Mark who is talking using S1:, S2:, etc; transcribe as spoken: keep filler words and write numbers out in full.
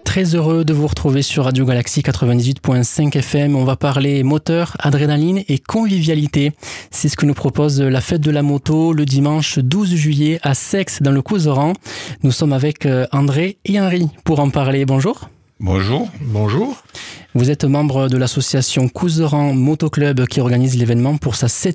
S1: Très heureux de vous retrouver sur Radio Galaxie quatre-vingt-dix-huit virgule cinq F M. On va parler moteur, adrénaline et convivialité. C'est ce que nous propose la fête de la moto le dimanche douze juillet à Seix dans le Couserans. Nous sommes avec André et Henri pour en parler. Bonjour.
S2: Bonjour.
S3: Bonjour.
S1: Vous êtes membre de l'association Couserans Moto Club qui organise l'événement pour sa septième